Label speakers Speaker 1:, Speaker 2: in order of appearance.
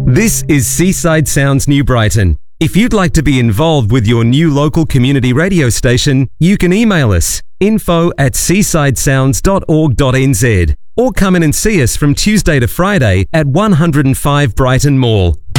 Speaker 1: This is Seaside Sounds New Brighton. If you'd like to be involved with your new local community radio station, you can email us info@seasidesounds.org.nz or come in and see us from Tuesday to Friday at 105 Brighton Mall.